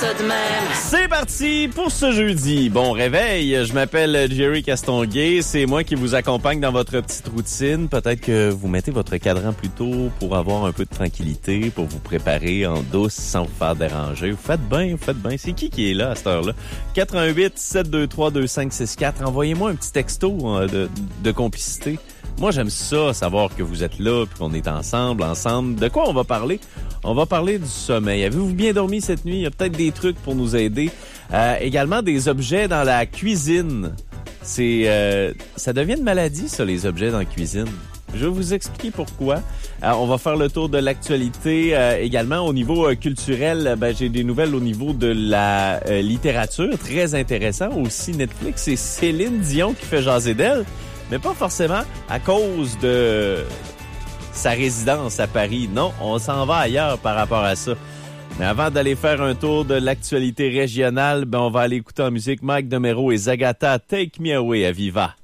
ça de même. C'est parti pour ce jeudi. Bon réveil, je m'appelle Jerry Castonguay. C'est moi qui vous accompagne dans votre petite routine. Peut-être que vous mettez votre cadran plus tôt pour avoir un peu de tranquillité, pour vous préparer en douce sans vous faire déranger. Vous faites bien. C'est qui est là à cette heure-là? 88-723-2564. Envoyez-moi un petit texto de complicité. Moi, j'aime ça, savoir que vous êtes là puis qu'on est ensemble. De quoi on va parler? On va parler du sommeil. Avez-vous bien dormi cette nuit? Il y a peut-être des trucs pour nous aider. Également, des objets dans la cuisine. Ça devient une maladie, ça, les objets dans la cuisine. Je vais vous expliquer pourquoi. On va faire le tour de l'actualité. Également, au niveau culturel, j'ai des nouvelles au niveau de la littérature. Très intéressant. Aussi, Netflix, c'est Céline Dion qui fait jaser d'elle. Mais pas forcément à cause de sa résidence à Paris. Non, on s'en va ailleurs par rapport à ça. Mais avant d'aller faire un tour de l'actualité régionale, on va aller écouter en musique Mike DeMero et Zagata, Take Me Away à Viva.